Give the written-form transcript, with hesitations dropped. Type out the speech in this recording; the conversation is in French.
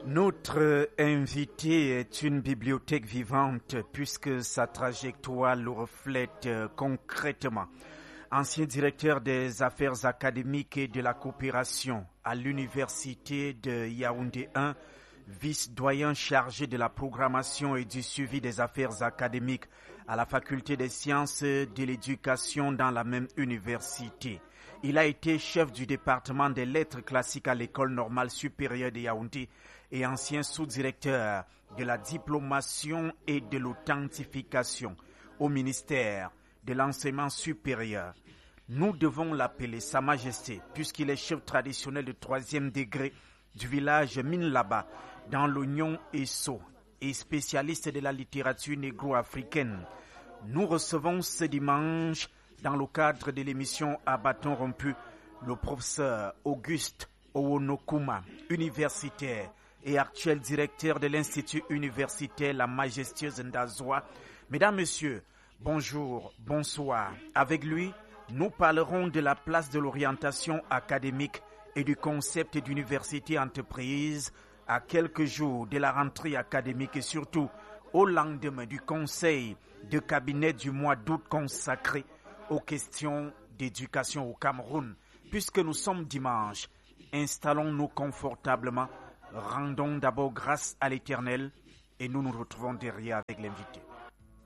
Notre invité est une bibliothèque vivante puisque sa trajectoire le reflète concrètement. Ancien directeur des affaires académiques et de la coopération à l'université de Yaoundé 1, vice-doyen chargé de la programmation et du suivi des affaires académiques à la faculté des sciences de l'éducation dans la même université. Il a été chef du département des lettres classiques à l'école normale supérieure de Yaoundé et ancien sous-directeur de la diplomation et de l'authentification au ministère de l'enseignement supérieur. Nous devons l'appeler Sa Majesté puisqu'il est chef traditionnel de 3e degré du village Minlaba dans l'Oignon Esso et spécialiste de la littérature négro-africaine. Nous recevons ce dimanche, dans le cadre de l'émission à bâton rompu, le professeur Auguste Owonokuma, universitaire et actuel directeur de l'Institut universitaire La Majestueuse Ndazoua. Mesdames, Messieurs, bonjour, bonsoir. Avec lui, nous parlerons de la place de l'orientation académique et du concept d'université entreprise à quelques jours de la rentrée académique et surtout au lendemain du conseil de cabinet du mois d'août consacré aux questions d'éducation au Cameroun. Puisque nous sommes dimanche, installons-nous confortablement, rendons d'abord grâce à l'Éternel et nous nous retrouvons derrière avec l'invité.